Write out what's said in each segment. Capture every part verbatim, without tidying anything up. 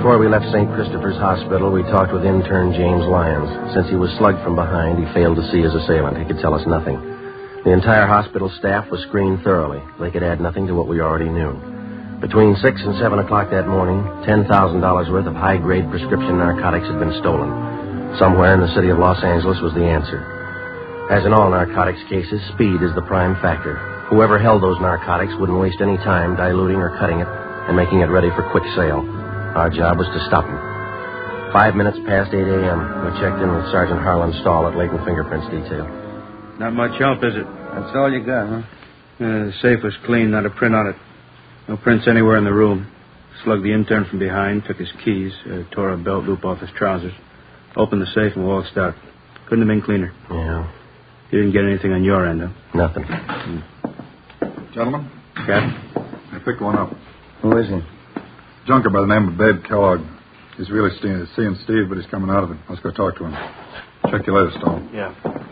Before we left Saint Christopher's Hospital, we talked with intern James Lyons. Since he was slugged from behind, he failed to see his assailant. He could tell us nothing. The entire hospital staff was screened thoroughly. They could add nothing to what we already knew. Between six and seven o'clock that morning, ten thousand dollars worth of high-grade prescription narcotics had been stolen. Somewhere in the city of Los Angeles was the answer. As in all narcotics cases, speed is the prime factor. Whoever held those narcotics wouldn't waste any time diluting or cutting it and making it ready for quick sale. Our job was to stop him. Five minutes past eight a.m., we checked in with Sergeant Harlan Stahl at Layton Fingerprints Detail. Not much help, is it? That's all you got, huh? Uh, the safe was clean, not a print on it. No prints anywhere in the room. Slugged the intern from behind, took his keys, uh, tore a belt loop off his trousers, opened the safe and waltzed out. Couldn't have been cleaner. Yeah. You didn't get anything on your end, huh? Nothing. Hmm. Gentlemen? Captain? I picked one up. Who is he? Junker by the name of Babe Kellogg. He's really seeing, seeing Steve, but he's coming out of it. Let's go talk to him. Check you later, Stahl. Yeah.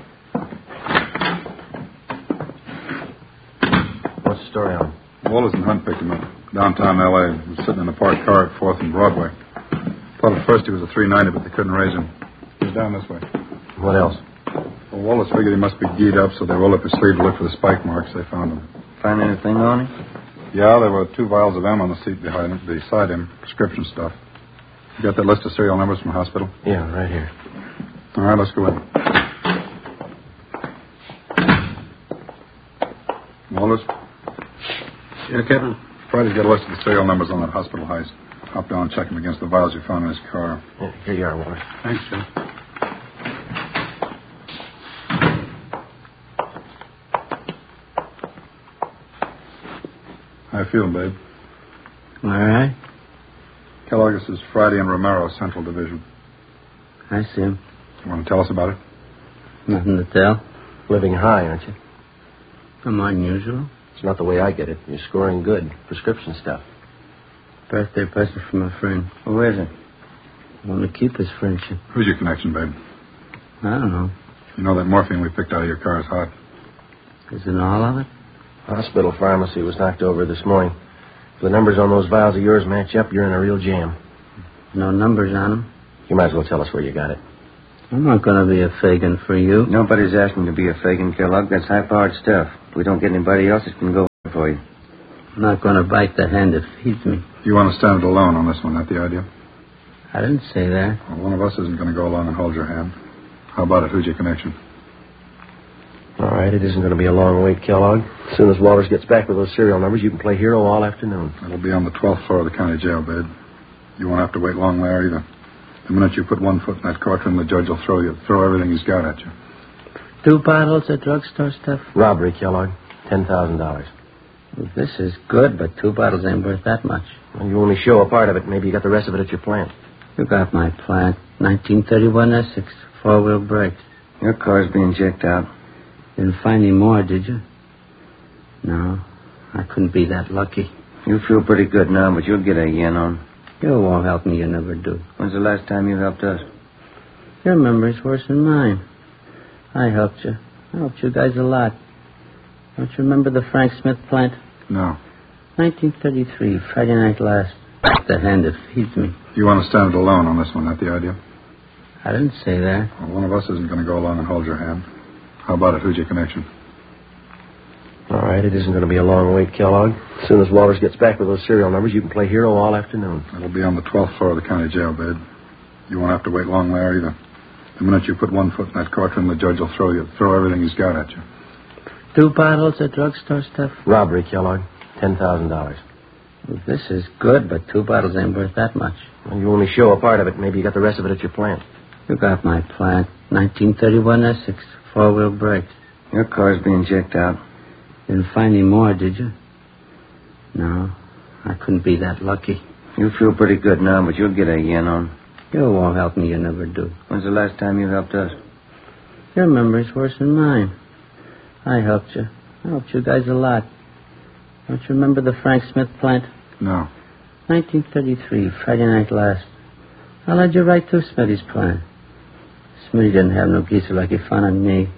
What's the story on? Wallace and Hunt picked him up. Downtown L A He was sitting in a parked car at fourth and Broadway. Thought at first he was a three ninety, but they couldn't raise him. He's down this way. What else? Well, Wallace figured he must be geed up, so they rolled up his sleeve to look for the spike marks. They found him. Find anything on him? Yeah, there were two vials of M on the seat behind him, beside him, prescription stuff. You got that list of serial numbers from the hospital? Yeah, right here. All right, let's go in. Wallace? Yeah, Captain? Friday's got a list of the serial numbers on that hospital heist. Hop down and check them against the vials you found in his car. Yeah, here you are, Wallace. Thanks, Joe. How you feeling, babe? All right. Kellogg, this is Friday and Romero, Central Division. I see him. You want to tell us about it? Nothing to tell. Living high, aren't you? I'm unusual. It's not the way I get it. You're scoring good. Prescription stuff. Birthday present from a friend. Who is it? I want to keep his friendship. Who's your connection, babe? I don't know. You know that morphine we picked out of your car is hot. Isn't all of it? Hospital pharmacy was knocked over this morning. If the numbers on those vials of yours match up, you're in a real jam. No numbers on them? You might as well tell us where you got it. I'm not going to be a Fagin for you. Nobody's asking to be a Fagin, Kellogg. That's high-powered stuff. If we don't get anybody else, it can go for you. I'm not going to bite the hand that feeds me. You want to stand it alone on this one, that the idea? I didn't say that. Well, one of us isn't going to go along and hold your hand. How about it? Who's your connection? All right, it isn't going to be a long wait, Kellogg. As soon as Walters gets back with those serial numbers, you can play hero all afternoon. It'll be on the twelfth floor of the county jail, babe. You won't have to wait long there either. The minute you put one foot in that courtroom, the judge will throw you, throw everything he's got at you. Two bottles of drugstore stuff? Robbery, Kellogg. Ten thousand dollars. Well, this is good, but two bottles ain't worth that much. Well, you only show a part of it. Maybe you got the rest of it at your plant. You got my plant. nineteen thirty-one Essex. Four-wheel brakes. Your car's being checked out. Didn't find any more, did you? No. I couldn't be that lucky. You feel pretty good now, but you'll get a yen on. You won't help me. You never do. When's the last time you helped us? Your memory's worse than mine. I helped you. I helped you guys a lot. Don't you remember the Frank Smith plant? No. nineteen thirty-three, Friday night last. The hand that feeds me. You want to stand it alone on this one, that the idea? I didn't say that. Well, one of us isn't going to go along and hold your hand. How about it? Who's your connection? All right, it isn't going to be a long wait, Kellogg. As soon as Walters gets back with those serial numbers, you can play hero all afternoon. It'll be on the twelfth floor of the county jail, babe. You won't have to wait long there either. The minute you put one foot in that courtroom, the judge will throw you, throw everything he's got at you. Two bottles of drugstore stuff? Robbery, Kellogg. Ten thousand dollars. Well, this is good, but two bottles ain't worth that much. Well, you only show a part of it. Maybe you got the rest of it at your plant. You got my plant. nineteen thirty-one Essex. Four-wheel brakes. Your car's being checked out. Didn't find any more, did you? No. I couldn't be that lucky. You feel pretty good now, but you'll get a yen on. You won't help me. You never do. When's the last time you helped us? Your memory's worse than mine. I helped you. I helped you guys a lot. Don't you remember the Frank Smith plant? No. nineteen thirty-three, Friday night last. I led you right to Smitty's plant. Smitty didn't have no geezer like he found on me.